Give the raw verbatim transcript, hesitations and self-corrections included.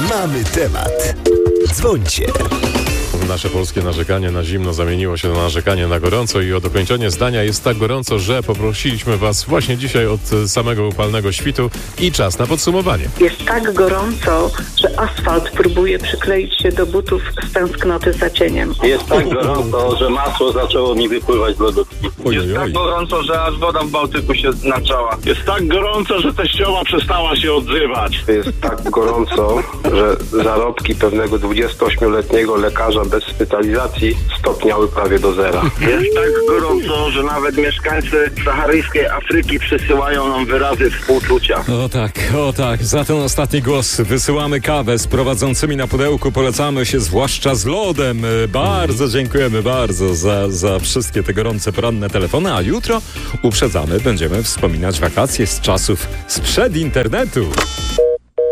Mamy temat. Dzwońcie. Nasze polskie narzekanie na zimno zamieniło się na narzekanie na gorąco i o dokończenie zdania jest tak gorąco, że poprosiliśmy Was właśnie dzisiaj od samego upalnego świtu i czas na podsumowanie. Jest tak gorąco, że asfalt próbuje przykleić się do butów z tęsknoty za cieniem. Jest tak gorąco, że masło zaczęło mi wypływać z lodówki. Jest tak gorąco, że aż woda w Bałtyku się naczała. Jest tak gorąco, że teściowa przestała się odzywać. Jest tak gorąco, że zarobki pewnego dwudziestoośmioletniego lekarza bez specjalizacji stopniały prawie do zera. Jest tak gorąco, że nawet mieszkańcy saharyjskiej Afryki przysyłają nam wyrazy współczucia. O tak, o tak. Za ten ostatni głos wysyłamy kawę z prowadzącymi na pudełku. Polecamy się zwłaszcza z lodem. Bardzo dziękujemy bardzo za, za wszystkie te gorące poranne telefony. A jutro, uprzedzamy, będziemy wspominać wakacje z czasów sprzed internetu.